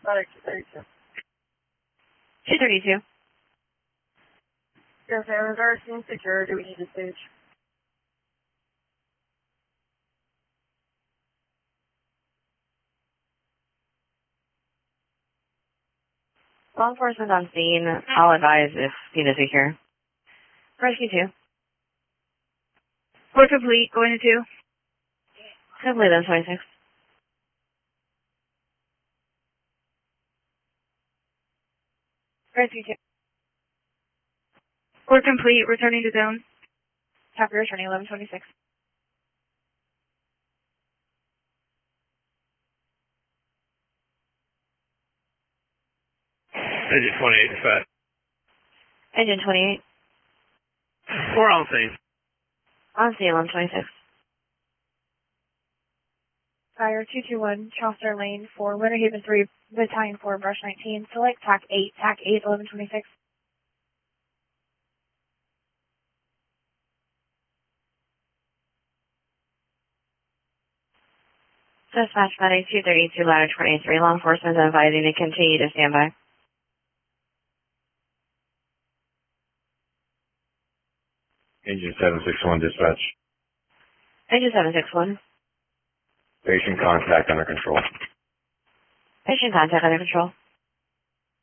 FedEx 32. 232. Yes, in regards to insecure, do we need to stage? Law enforcement on scene. I'll advise if scene is secure. Rescue 2. We're complete. Going to 2. Complete on 26. Rescue 2. We're complete. Returning to zone. Copy, returning 1126. Engine 28, dispatch. Engine 28. We're on scene. On scene 1126. Fire 221, Chaucer Lane for Winter Haven 3, Battalion 4, Brush 19. Select TAC 8, TAC 8, 1126. Dispatch FedEx 232, ladder 23. Law enforcement is advising to continue to stand by. Engine 761, dispatch. Engine 761. Patient contact under control. Patient contact under control.